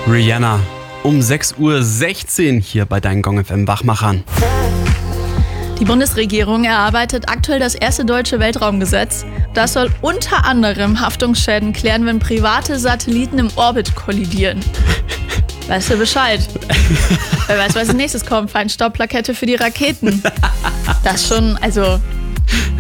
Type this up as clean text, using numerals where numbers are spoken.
Rihanna um 6:16 Uhr hier bei deinen Gong FM Wachmachern. Die Bundesregierung erarbeitet aktuell das erste deutsche Weltraumgesetz. Das soll unter anderem Haftungsschäden klären, wenn private Satelliten im Orbit kollidieren. Weißt du Bescheid? Wer weiß, was als nächstes kommt. Feinstaubplakette für die Raketen. Das schon, also